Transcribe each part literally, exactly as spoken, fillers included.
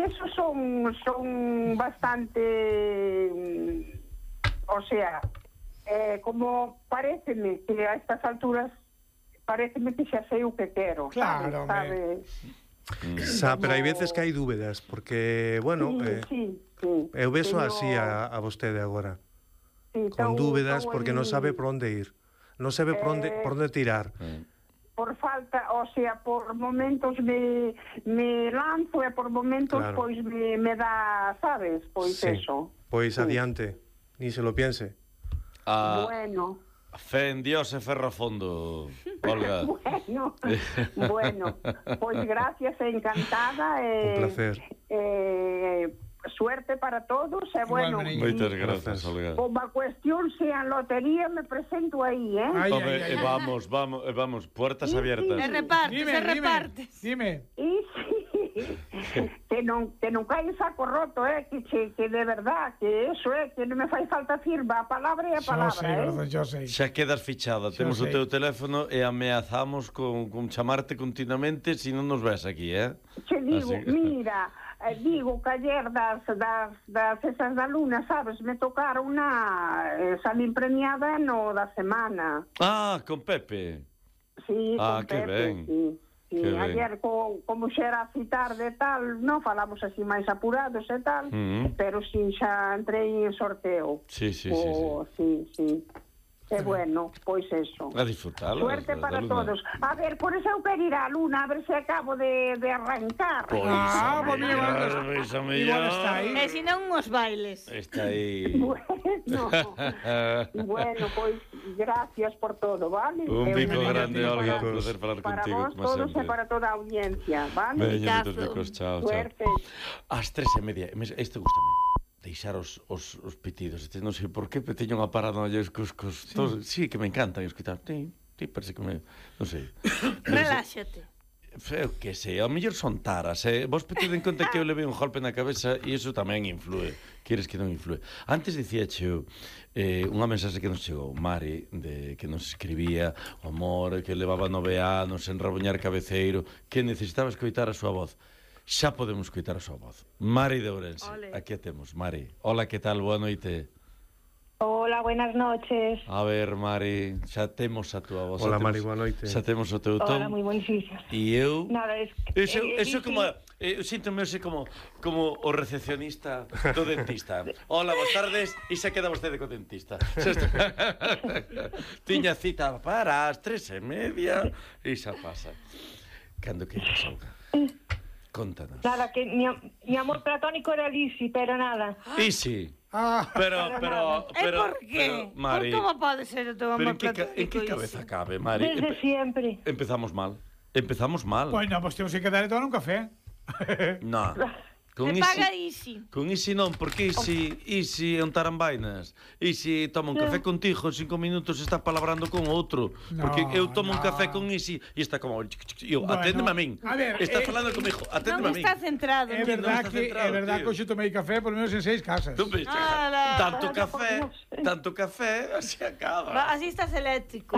eso son son bastante, o sea, eh, como pareceme que a estas alturas pareceme que xa sei o que quero. Claro, sabes? Sa, pero hai veces que hai dúbidas, porque, bueno, Sí, eh, sí, sí. eu beso Teño- así a, a vostede agora, sí, con estou- dúbidas, estou porque en- non sabe por onde ir, non sabe por onde, Eh, por onde tirar. por falta, o sea, por momentos me, me lanzo e por momentos Claro. pois me, me dá, sabes, pois Sí. eso. Pois Sí. adiante, ni se lo piense. Ah, Bueno, fe en Dios e ferro a fondo, Olga. bueno, bueno, pois gracias e encantada. Eh, Un placer. Eh, suerte para todos e bueno, Igualmente. Moitas si- grazas, Olga. como a cuestión sea en lotería, me presento aí, eh? Ai, Home, ai, ai, e ai. vamos, vamos, e vamos, puertas Sí, abiertas. sí. E repartes, Dime, e dime, repartes. dime. E sí, que non que non cae saco roto, eh, que, che, que de verdad, que eso é, eh, que non me fai falta firma, a palabra é a Yo palabra, sei, eh? verdad, yo sei. Xa quedas fichada, Xa temos o sei. teu teléfono e ameazamos con, con chamarte continuamente se non nos ves aquí, eh? Che digo, Así- mira, eh, digo que ayer das, das, das esas da luna, sabes, me tocaron una, eh, salín premiada no da semana. Ah, con Pepe. Sí, Ah, con que Pepe, ben. sí. Sí, Que ben. ayer, co, como xa era así tarde e tal, non falamos así máis apurados e tal, Mm. pero sí, xa entrei en sorteo. Sí, sí, sí, O, sí, sí. E bueno, pois eso. A disfrutalo. Suerte para todos. A ver, por eso eu quero ir á Luna, a ver se acabo de, de arrancar. Pois, Ah, a bo, mira, mellor, igual- pois, a igual mellor. está aí. E se non os bailes. Está aí. Bueno, bueno, pois gracias por todo, vale? Un Eu pico me- grande, Olga, un placer falar para contigo, vos como todos sempre. e para toda a audiencia, vale? Veña, Picazo. moitos picos, chao, chao. Suerte. Ás tres e media, mes- este gustame. Deixar os, os, os pitidos. Este non sei por qué, pero teño unha parada ollos cos, cos sí. Todos, sí, que me encantan escutar. Ti, ti, parece que me... Non sei. Reláxate. Eu que sei, ao mellor son taras, eh? Vos petid en conta que eu levei un golpe na cabeza e iso tamén influe. Queres que non influe. Antes dicía eu eh, unha mensaxe que nos chegou, Mari, de, que nos escribía o amor, que levaba nove anos en rabuñar cabeceiro, que necesitaba escoitar a súa voz. Xa podemos escoitar a súa voz. Mari de Ourense, Ole. aquí a temos, Mari. Hola, que tal? Boa noite. Hola, buenas noches. A ver, Mari, xa temos a túa voz. Hola, xa temos, Mari, boa noite. Xa temos o teu ton. Hola, muy buenísimas. E eu... Nada, es Eso, eh, eso eh, como... Eh, síntome hoxe como, como o recepcionista do dentista. Hola, boas tardes, e xa queda vostede co dentista. Xa está. Tiña cita para as tres e media e xa pasa. Cando que Olga? Contanos. Nada, que mi, am- mi amor platónico era Lisi, pero nada. E si, Ah, pero, pero, E pero, por qué? pero, Mari, Por como pode ser o teu pero amor en que, ca- en que platónico cabeza iso? cabe, Mari? Desde Empe- siempre. empezamos mal. Empezamos mal. bueno, pues temos que quedar e tomar un café. No. Con Me paga Isi, Isi. con Isi non, porque Isi, Isi é un tarambainas. Isi toma un café contigo, en cinco minutos está palabrando con outro. No, Porque eu tomo un no. café con Isi e está como... E eu, Bueno, aténdeme a min. a ver, Está eh, falando comigo, aténdeme Non a min. está centrado. É non. verdad está que centrado, é verdad tío. que hoxe tomei café por menos en seis casas. Tú ves, Ala. tanto Ala, café, por Dios. tanto café, así Va, acaba. Así estás eléctrico.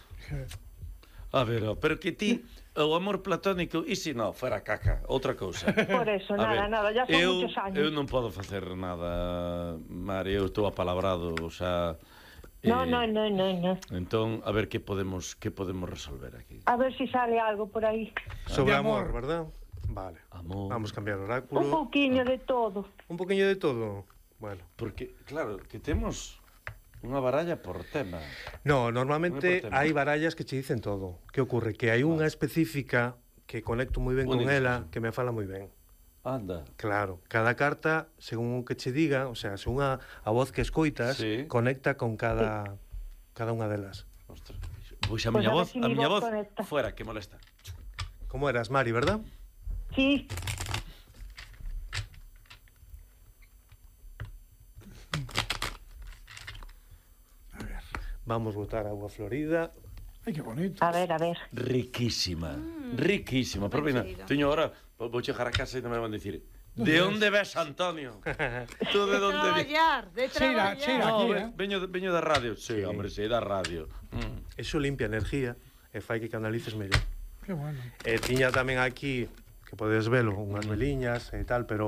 A ver, oh, pero que ti, o amor platónico, Isi non, fuera caca, outra cousa. Por eso, A nada, ver, nada, ya son eu, muchos años. Eu non podo facer nada, Mari, eu estou apalabrado, o sea... No, eh, no, no, no, no. Entón, a ver que podemos que podemos resolver aquí. A ver si sale algo por ahí. Sobre De amor. amor, ¿verdad? Vale. Amor. Vamos a cambiar Un oráculo. poquinho de todo. Un poquillo de todo. Bueno. Porque, claro, que temos unha baralla por tema. No, Non normalmente é por tema. hai barallas que che dicen todo. Que ocurre? Que hai unha específica que conecto moi ben con Única, ela, sí. que me fala moi ben. Anda. Claro, cada carta, según o que che diga, o sea, según a, a voz que escoitas, Sí. conecta con cada cada unha delas. Ostras. Pois a Pues miña a ver voz, si a mi miña voz voz, conecta. fuera, que molesta. Como eras, Mari, verdad? Sí, Vamos botar agua florida. Ai, que bonito. a ver, a ver. Riquísima, riquísima. Pero ben mira, saído. teño ahora, vou chegar a casa e non me van dicir de onde ves, Antonio? Tú de De onde ves? traballar, de Cheira, traballar. cheira. No, Aquí, ve- eh. veño, veño da radio. Sí, sí, hombre, sí, da radio. Mm. Eso limpia energía e fai que canalices mellor. Que bueno. E tiña tamén aquí, que podes velo, unhas veliñas e tal, pero